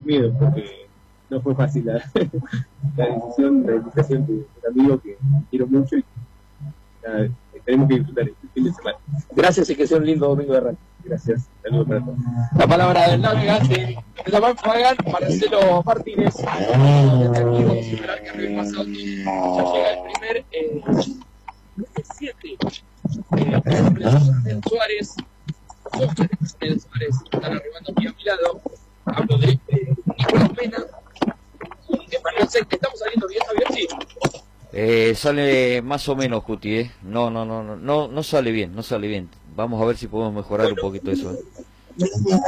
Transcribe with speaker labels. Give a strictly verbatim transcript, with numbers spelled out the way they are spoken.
Speaker 1: miedo, porque no fue fácil la, la decisión, la invitación de un amigo que quiero mucho y nada, tenemos que disfrutar este fin de semana. Gracias y que sea un lindo domingo de radio. Gracias, saludos para todos.
Speaker 2: La palabra del navegante de la Manfagan, Marcelo Martínez. Aquí vamos a esperar que arriba pasado ya llega el primer eh, siete eh, Suárez. Suárez, Suárez están arribando aquí a mi lado. Hablo de eh, Nicolás Mena y Emanuel Seck. ¿Estamos saliendo bien, Javier? Sí.
Speaker 3: Eh, sale más o menos, Cuti, ¿eh? No, no, no, no, no, no sale bien, no sale bien. Vamos a ver si podemos mejorar bueno, un poquito eso, ¿eh?